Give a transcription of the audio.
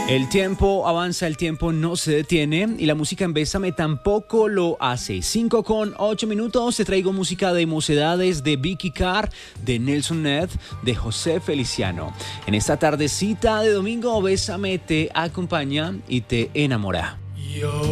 El tiempo avanza, el tiempo no se detiene y la música en Bésame tampoco lo hace. 5:08, te traigo música de Mocedades, de Vicky Carr, de Nelson Ned, de José Feliciano. En esta tardecita de domingo, Bésame te acompaña y te enamora.